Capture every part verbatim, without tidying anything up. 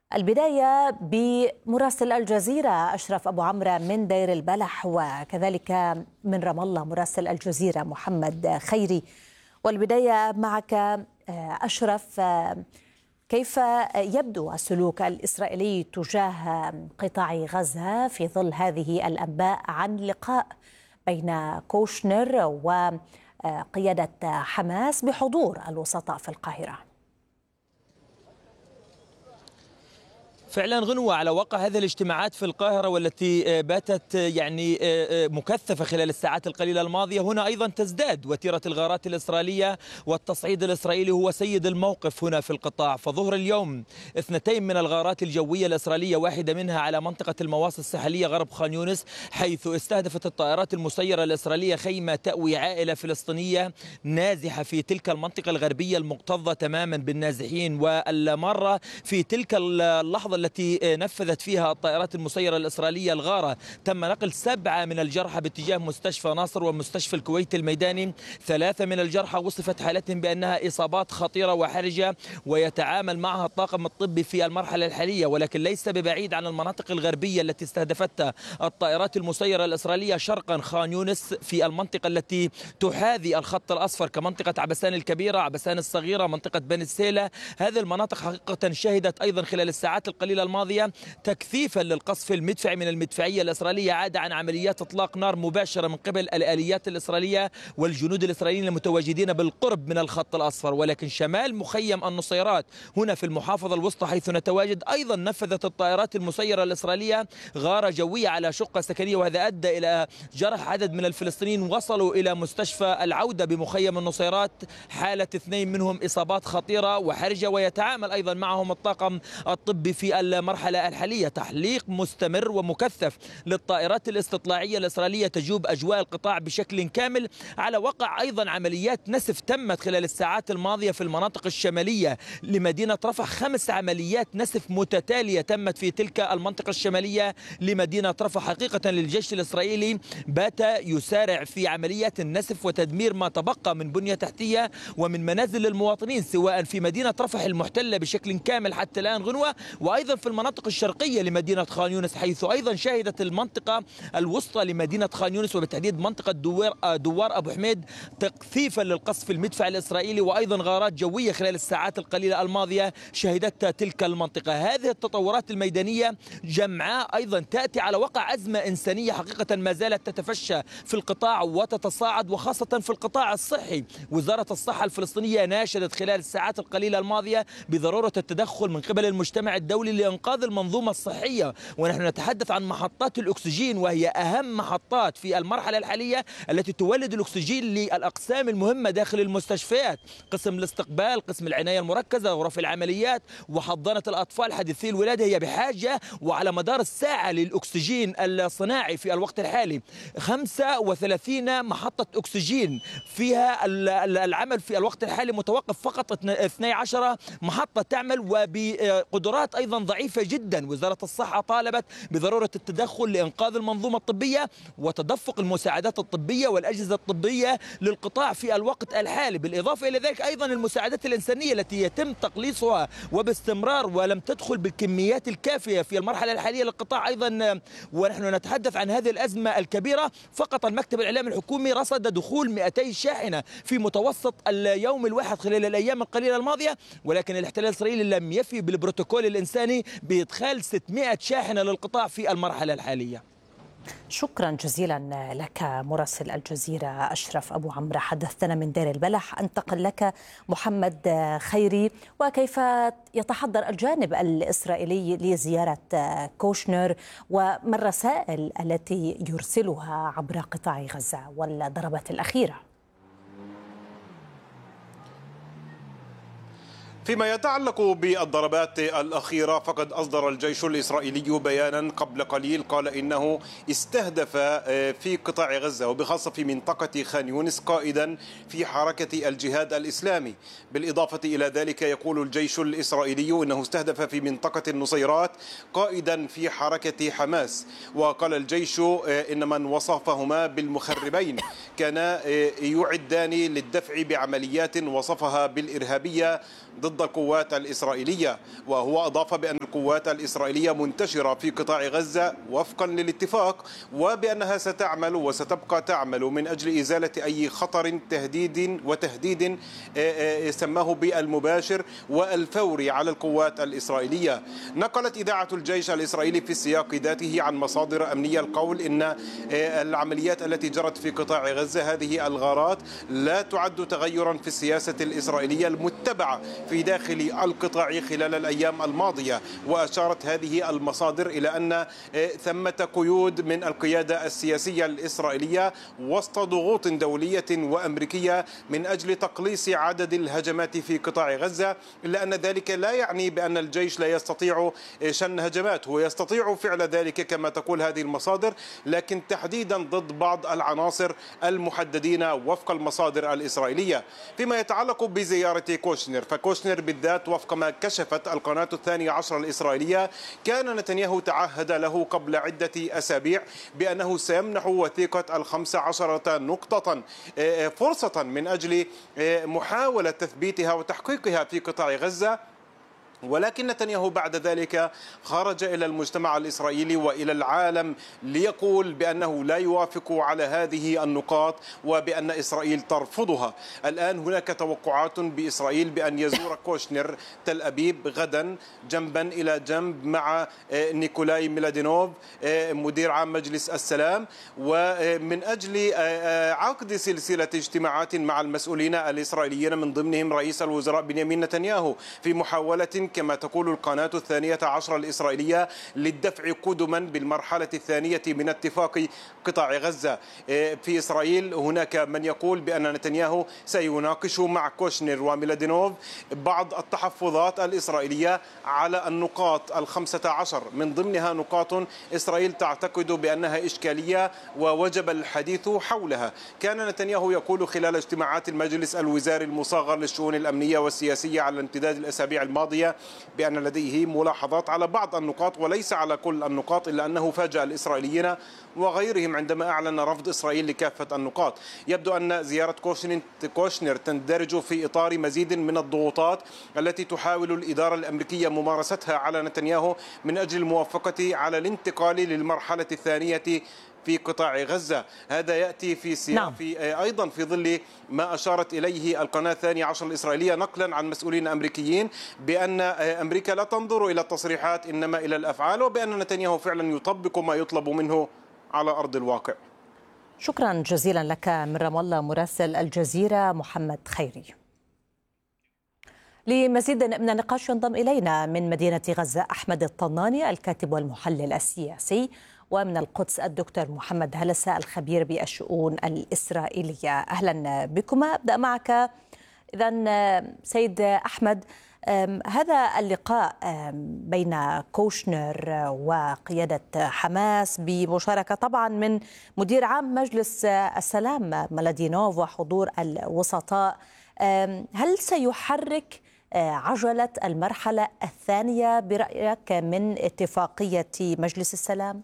البداية بمراسل الجزيرة أشرف أبو عمرو من دير البلح، وكذلك من رام الله مراسل الجزيرة محمد خيري. والبداية معك أشرف، كيف يبدو السلوك الإسرائيلي تجاه قطاع غزة في ظل هذه الأنباء عن لقاء بين كوشنر وقيادة حماس بحضور الوسطاء في القاهرة؟ فعلا غنوة، على واقع هذه الاجتماعات في القاهرة والتي باتت يعني مكثفة خلال الساعات القليلة الماضية، هنا أيضا تزداد وتيرة الغارات الإسرائيلية، والتصعيد الإسرائيلي هو سيد الموقف هنا في القطاع. فظهر اليوم اثنتين من الغارات الجوية الإسرائيلية، واحدة منها على منطقة المواصل الساحلية غرب خان يونس، حيث استهدفت الطائرات المسيرة الإسرائيلية خيمة تأوي عائلة فلسطينية نازحة في تلك المنطقة الغربية المكتظة تماما بالنازحين. والمرة في تلك اللحظة التي نفذت فيها الطائرات المسيرة الإسرائيلية الغارة، تم نقل سبعة من الجرحى باتجاه مستشفى ناصر ومستشفى الكويت الميداني. ثلاثة من الجرحى وصفت حالتهم بأنها إصابات خطيرة وحرجة، ويتعامل معها الطاقم الطبي في المرحلة الحالية، ولكن ليس ببعيد عن المناطق الغربية التي استهدفتها الطائرات المسيرة الإسرائيلية شرقا خان يونس، في المنطقة التي تحاذي الخط الأصفر كمنطقة عبسان الكبيرة، عبسان الصغيرة، منطقة بني السيلة. هذه المناطق حقيقة شهدت أيضا خلال الساعات القليلة الماضية تكثيفا للقصف المدفعي من المدفعية الإسرائيلية، عاد عن عمليات إطلاق نار مباشرة من قبل الآليات الإسرائيلية والجنود الإسرائيليين المتواجدين بالقرب من الخط الأصفر. ولكن شمال مخيم النصيرات هنا في المحافظة الوسطى حيث نتواجد، أيضا نفذت الطائرات المسيرة الإسرائيلية غارة جوية على شقة سكنية، وهذا أدى إلى جرح عدد من الفلسطينيين وصلوا إلى مستشفى العودة بمخيم النصيرات، حالة اثنين منهم إصابات خطيرة وحرجة، ويتعامل أيضا معهم الطاقم الطبي في المرحلة الحالية. تحليق مستمر ومكثف للطائرات الاستطلاعية الإسرائيلية تجوب أجواء القطاع بشكل كامل. على وقع أيضا عمليات نسف تمت خلال الساعات الماضية في المناطق الشمالية لمدينة رفح، خمس عمليات نسف متتالية تمت في تلك المنطقة الشمالية لمدينة رفح. حقيقة للجيش الإسرائيلي بات يسارع في عمليات النسف وتدمير ما تبقى من بنية تحتية ومن منازل المواطنين، سواء في مدينة رفح المحتلة بشكل كامل حتى الآن غنوة، وأيضا في المناطق الشرقية لمدينة خان يونس، حيث أيضا شهدت المنطقة الوسطى لمدينة خان يونس وبالتحديد منطقة دوار, دوار أبو حميد تكثيفا للقصف المدفعي الإسرائيلي، وأيضا غارات جوية خلال الساعات القليلة الماضية شهدتها تلك المنطقة. هذه التطورات الميدانية جمعاء أيضا تأتي على وقع أزمة إنسانية حقيقة ما زالت تتفشى في القطاع وتتصاعد، وخاصة في القطاع الصحي. وزارة الصحة الفلسطينية ناشدت خلال الساعات القليلة الماضية بضرورة التدخل من قبل المجتمع الدولي لإنقاذ المنظومة الصحية، ونحن نتحدث عن محطات الأكسجين، وهي أهم محطات في المرحلة الحالية التي تولد الأكسجين للأقسام المهمة داخل المستشفيات، قسم الاستقبال، قسم العناية المركزة، غرف العمليات، وحضانة الأطفال حديثي الولادة. هي بحاجة وعلى مدار الساعة للأكسجين الصناعي في الوقت الحالي. خمسة وثلاثين محطة أكسجين فيها العمل في الوقت الحالي متوقف، فقط اثنتي عشرة محطة تعمل وبقدرات أيضا ضعيفة جدا. وزارة الصحة طالبت بضرورة التدخل لإنقاذ المنظومة الطبية وتدفق المساعدات الطبية والأجهزة الطبية للقطاع في الوقت الحالي، بالإضافة إلى ذلك أيضا المساعدات الإنسانية التي يتم تقليصها وباستمرار ولم تدخل بالكميات الكافية في المرحلة الحالية للقطاع أيضا. ونحن نتحدث عن هذه الأزمة الكبيرة، فقط المكتب الإعلامي الحكومي رصد دخول مئتي شاحنة في متوسط اليوم الواحد خلال الأيام القليلة الماضية، ولكن الاحتلال الإسرائيلي لم يفي بالبروتوكول الإنساني بإدخال ستمئة شاحنة للقطاع في المرحلة الحالية. شكرا جزيلا لك مراسل الجزيرة أشرف أبو عمرو، حدثتنا من دير البلح. أنتقل لك محمد خيري، وكيف يتحضر الجانب الإسرائيلي لزيارة كوشنر وما الرسائل التي يرسلها عبر قطاع غزة والضربات الأخيرة؟ فيما يتعلق بالضربات الأخيرة، فقد أصدر الجيش الإسرائيلي بيانا قبل قليل قال إنه استهدف في قطاع غزة وبخاصة في منطقة خان يونس قائدا في حركة الجهاد الإسلامي. بالإضافة إلى ذلك يقول الجيش الإسرائيلي إنه استهدف في منطقة النصيرات قائدا في حركة حماس. وقال الجيش إن من وصفهما بالمخربين كان يعدان للدفع بعمليات وصفها بالإرهابية ضد القوات الإسرائيلية. وهو أضاف بأن القوات الإسرائيلية منتشرة في قطاع غزة وفقا للاتفاق، وبأنها ستعمل وستبقى تعمل من أجل إزالة أي خطر تهديد وتهديد سماه بالمباشر والفوري على القوات الإسرائيلية. نقلت إذاعة الجيش الإسرائيلي في السياق ذاته عن مصادر أمنية القول إن العمليات التي جرت في قطاع غزة، هذه الغارات، لا تعد تغيرا في السياسة الإسرائيلية المتبعة في داخل القطاع خلال الأيام الماضية. وأشارت هذه المصادر إلى أن ثمة قيود من القيادة السياسية الإسرائيلية وسط ضغوط دولية وأمريكية من أجل تقليص عدد الهجمات في قطاع غزة، إلا أن ذلك لا يعني بأن الجيش لا يستطيع شن هجمات. هو يستطيع فعل ذلك كما تقول هذه المصادر، لكن تحديدا ضد بعض العناصر المحددين وفق المصادر الإسرائيلية. فيما يتعلق بزيارة كوشنر، فكوشنر بالذات وفق ما كشفت القناة الثانية عشر الإسرائيلية، كان نتنياهو تعهد له قبل عدة أسابيع بأنه سيمنح وثيقة الخمس عشرة نقطة فرصة من أجل محاولة تثبيتها وتحقيقها في قطاع غزة. ولكن نتنياهو بعد ذلك خرج إلى المجتمع الإسرائيلي وإلى العالم ليقول بأنه لا يوافق على هذه النقاط وبأن إسرائيل ترفضها. الآن هناك توقعات بإسرائيل بأن يزور كوشنر تل أبيب غدا جنبا إلى جنب مع نيكولاي ميلادينوف مدير عام مجلس السلام، ومن أجل عقد سلسلة اجتماعات مع المسؤولين الإسرائيليين من ضمنهم رئيس الوزراء بنيامين نتنياهو، في محاولة كما تقول القناة الثانية عشر الإسرائيلية للدفع قدما بالمرحلة الثانية من اتفاق قطاع غزة. في إسرائيل هناك من يقول بأن نتنياهو سيناقش مع كوشنر وميلادينوف بعض التحفظات الإسرائيلية على النقاط الخمسة عشر، من ضمنها نقاط إسرائيل تعتقد بأنها إشكالية ووجب الحديث حولها. كان نتنياهو يقول خلال اجتماعات المجلس الوزاري المصغر للشؤون الأمنية والسياسية على امتداد الأسابيع الماضية بأن لديه ملاحظات على بعض النقاط وليس على كل النقاط، إلا أنه فاجأ الإسرائيليين وغيرهم عندما أعلن رفض إسرائيل لكافة النقاط. يبدو أن زيارة كوشنر تندرج في إطار مزيد من الضغوطات التي تحاول الإدارة الأمريكية ممارستها على نتنياهو من أجل الموافقة على الانتقال للمرحلة الثانية في قطاع غزة. هذا يأتي في سياق نعم. في أيضا في ظل ما أشارت إليه القناة الثانية عشر الإسرائيلية نقلا عن مسؤولين أمريكيين بأن أمريكا لا تنظر إلى التصريحات إنما إلى الأفعال، وبأن نتنياهو فعلا يطبق ما يطلب منه على أرض الواقع. شكرا جزيلا لك من رام الله مراسل الجزيرة محمد خيري. لمزيد من النقاش ينضم إلينا من مدينة غزة أحمد الطناني الكاتب والمحلل السياسي، ومن القدس الدكتور محمد هلسة الخبير بالشؤون الإسرائيلية. أهلا بكما. أبدأ معك إذن سيد أحمد، هذا اللقاء بين كوشنر وقيادة حماس بمشاركة طبعا من مدير عام مجلس السلام ميلادينوف وحضور الوسطاء، هل سيحرك عجلة المرحلة الثانية برأيك من اتفاقية مجلس السلام؟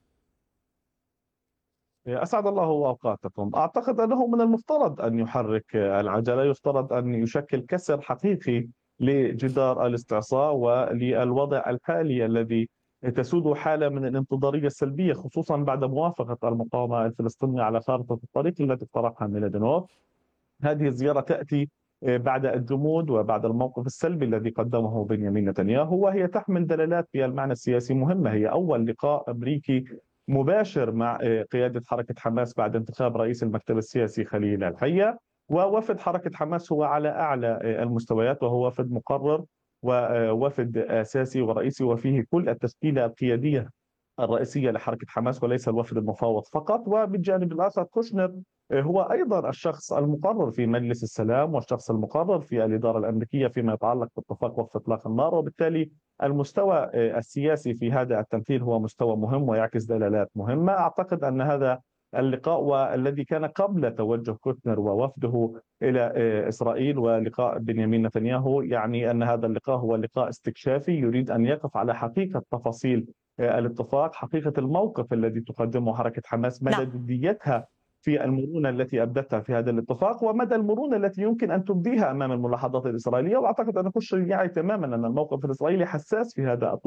أسعد الله أوقاتكم. أعتقد أنه من المفترض أن يحرك العجلة، يفترض أن يشكل كسر حقيقي لجدار الاستعصاء وللوضع الحالي الذي تسود حالة من الانتظارية السلبية، خصوصا بعد موافقة المقاومة الفلسطينية على خارطة الطريق التي اقترحها ميلادينوف. هذه الزيارة تأتي بعد الجمود وبعد الموقف السلبي الذي قدمه بنيامين نتنياهو، وهي تحمل دلالات في المعنى السياسي مهمة. هي أول لقاء أمريكي مباشر مع قيادة حركة حماس بعد انتخاب رئيس المكتب السياسي خليل الحية، ووفد حركة حماس هو على أعلى المستويات، وهو وفد مقرر ووفد أساسي ورئيسي، وفيه كل التشكيلة القيادية الرئيسية لحركة حماس وليس الوفد المفاوض فقط. وبالجانب الآخر كوشنر هو أيضا الشخص المقرر في مجلس السلام والشخص المقرر في الإدارة الأمريكية فيما يتعلق باتفاق وقف إطلاق النار، وبالتالي المستوى السياسي في هذا التمثيل هو مستوى مهم ويعكس دلالات مهمة. أعتقد أن هذا اللقاء والذي كان قبل توجه كوشنر ووفده إلى إسرائيل ولقاء بنيامين نتنياهو، يعني أن هذا اللقاء هو لقاء استكشافي يريد أن يقف على حقيقة تفاصيل الاتفاق، حقيقة الموقف الذي تقدمه حركة حماس، مدى جديتها في المرونة التي أبدتها في هذا الاتفاق ومدى المرونة التي يمكن أن تبديها أمام الملاحظات الإسرائيلية. وأعتقد أن كل شيء يعي تماما أن الموقف الإسرائيلي حساس في هذا